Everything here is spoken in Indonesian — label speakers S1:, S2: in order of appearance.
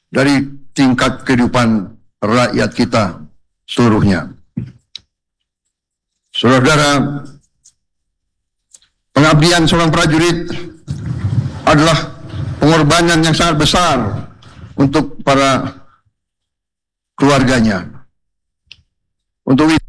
S1: dari tingkat kehidupan rakyat kita seluruhnya. Saudara-saudara, pengabdian seorang prajurit adalah pengorbanan yang sangat besar untuk para keluarganya. Untuk